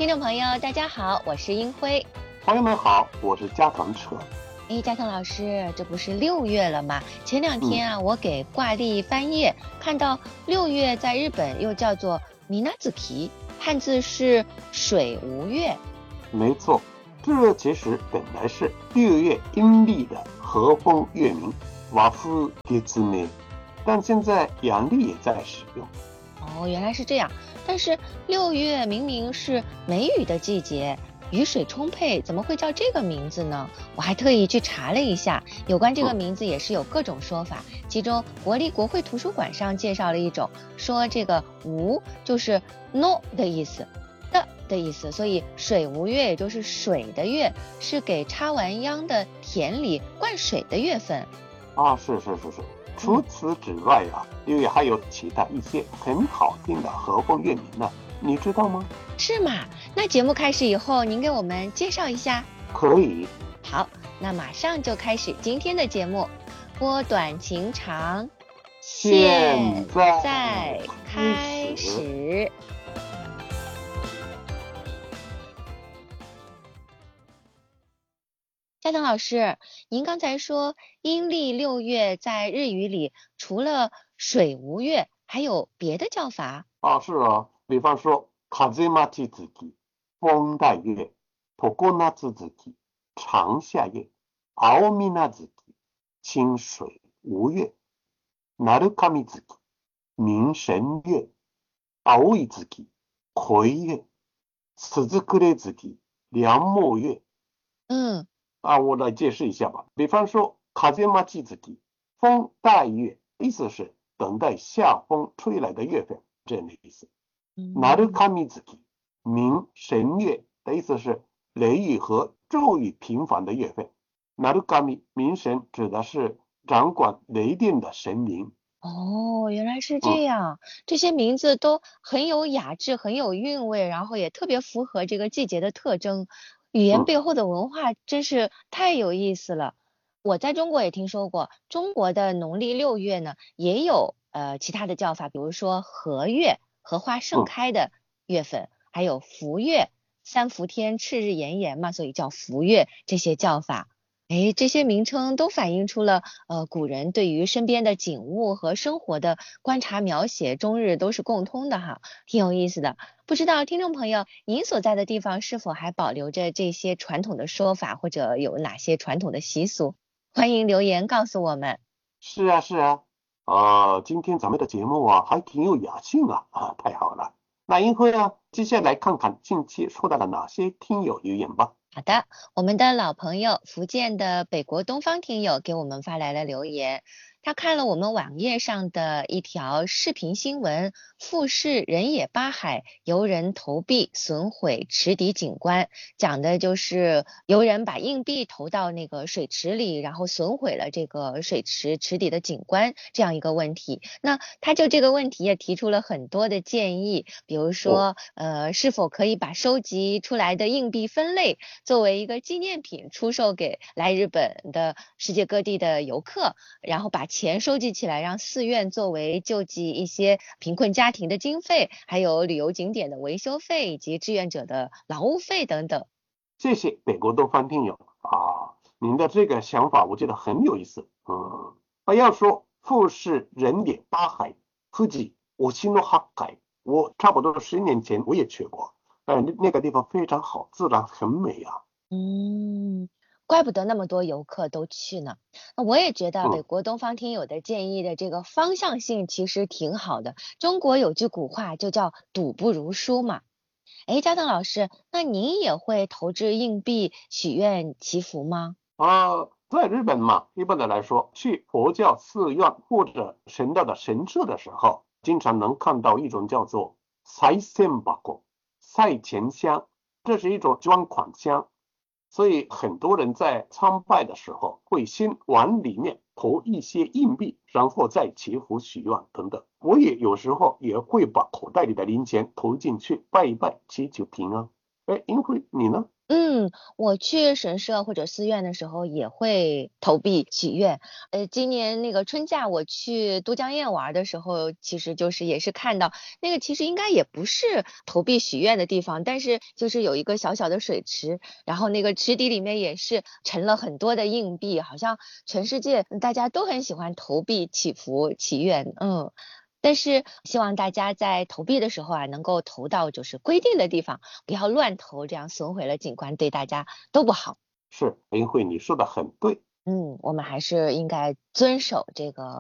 听众朋友，大家好，我是英辉。 朋友们好，我是加藤扯。 加藤老师，这不是6月了吗？前2天我给挂历翻页，看到6月在日本又叫做Minazuki，汉字是水无月。 没错，这其实本来是6月阴历的和风月名瓦夫月之内，但现在阳历也在使用。 原来是这样。但是6月明明是梅雨的季节，雨水充沛，怎么会叫这个名字呢？我还特意去查了一下，有关这个名字也是有各种说法。其中国立国会图书馆上介绍了一种，说这个无就是 no 的意思，的意思，所以水无月也就是水的月，是给插完秧的田里灌水的月份。 是。除此之外6月还有其他一些很好听的和风月名呢，你知道吗？ 是吗？那节目开始以后，您给我们介绍一下。 可以。 好，那马上就开始今天的节目，拨短情长， 现在开始。加藤老师，您刚才说阴历6月在日语里除了水无月还有别的叫法？ 是比方说風待月、风带月、常夏月、长夏月、青水月、清水无月、鳴神月、明神月、青い月、葵月、鈴暮月、梁末月。我来解释一下吧。比方说風待月、风带月，意思是等待夏风吹来的月份，这样的意思。鳴神月、明神月的意思是雷雨和骤雨频繁的月份。鳴神明神指的是掌管雷电的神明。 原来是这样。这些名字都很有雅致，很有韵味，然后也特别符合这个季节的特征。语言背后的文化真是太有意思了。我在中国也听说过，中国的农历6月呢也有其他的叫法，比如说荷月，荷花盛开的月份，还有伏月，三伏天赤日炎炎嘛，所以叫伏月，这些叫法。这些名称都反映出了古人对于身边的景物和生活的观察描写，终日都是共通的哈，挺有意思的。不知道听众朋友您所在的地方是否还保留着这些传统的说法，或者有哪些传统的习俗？欢迎留言告诉我们。 是啊，今天咱们的节目还挺有雅兴太好了。那英辉接下来看看近期收到了哪些听友留言吧。 好的，我们的老朋友福建的北国东方听友给我们发来了留言，他看了我们网页上的一条视频新闻，富士人野八海游人投币损毁池底景观，讲的就是游人把硬币投到那个水池里，然后损毁了这个池底的景观这样一个问题。那他就这个问题也提出了很多的建议，比如说是否可以把收集出来的硬币分类，作为一个纪念品出售给来日本的世界各地的游客，然后把钱收集起来，让寺院作为救济一些贫困家庭的经费，还有旅游景点的维修费以及志愿者的劳务费等等。 谢谢北国东方听友您的这个想法我觉得很有意思。要说富士人野八海富士吉の八海，我差不多10年前我也去过，那个地方非常好，自然很美怪不得那么多游客都去呢。我也觉得北国东方听友的建议的这个方向性其实挺好的。中国有句古话就叫赌不如输嘛。加藤老师，那您也会投掷硬币许愿祈福吗？ 在日本嘛，一般的来说，去佛教寺院或者神道的神社的时候，经常能看到一种叫做赛銭箱、赛钱箱，这是一种捐款箱。所以很多人在参拜的时候会先往里面投一些硬币，然后再祈福许愿等等。我也有时候也会把口袋里的零钱投进去拜一拜，祈求平安。英辉，你呢？ 我去神社或者寺院的时候也会投币许愿。今年那个春假我去都江堰玩的时候，其实就是也是看到那个其实应该也不是投币许愿的地方，但是就是有一个小小的水池，然后那个池底里面也是盛了很多的硬币，好像全世界大家都很喜欢投币祈福祈愿。但是希望大家在投币的时候啊，能够投到就是规定的地方，不要乱投，这样损毁了景观，对大家都不好。 是，林慧，你说的很对。 我们还是应该遵守这个